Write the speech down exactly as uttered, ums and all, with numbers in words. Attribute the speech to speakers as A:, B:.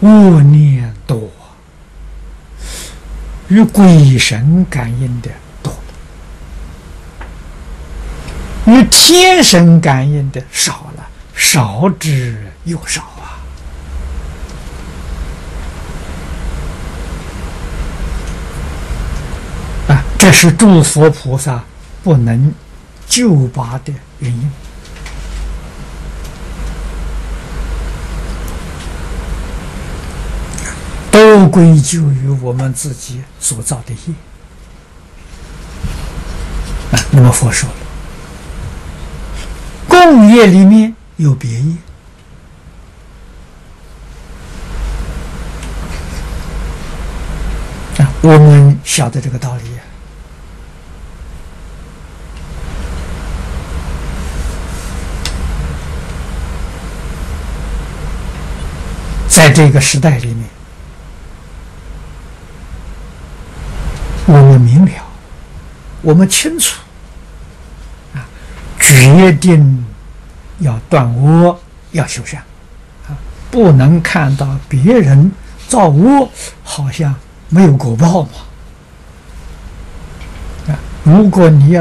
A: 恶念多，与鬼神感应的多，与天神感应的少了，少之又少啊！啊，这是诸佛菩萨不能救拔的原因。都归咎于我们自己所造的业啊。那么佛说了，共业里面有别业啊，我们晓得这个道理啊。在这个时代里面，我们明了，我们清楚啊，决定要断恶，要修善啊，不能看到别人造恶好像没有果报嘛啊！如果你要